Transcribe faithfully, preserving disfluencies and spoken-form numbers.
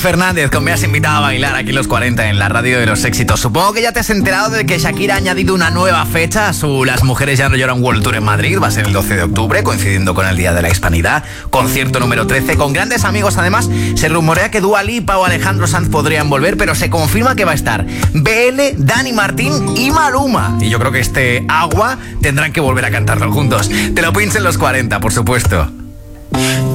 Fernández, con Me has invitado a bailar aquí los cuarenta en la radio de los éxitos. Supongo que ya te has enterado de que Shakira ha añadido una nueva fecha a su Las Mujeres Ya No Lloran World Tour en Madrid. Va a ser el doce de octubre, coincidiendo con el Día de la Hispanidad. Concierto número trece, con grandes amigos además. Se rumorea que Dua Lipa o Alejandro Sanz podrían volver, pero se confirma que va a estar B L, Dani Martín y Maluma. Y yo creo que este Agua tendrán que volver a cantarlo juntos. Te lo pincho en los cuarenta, por supuesto.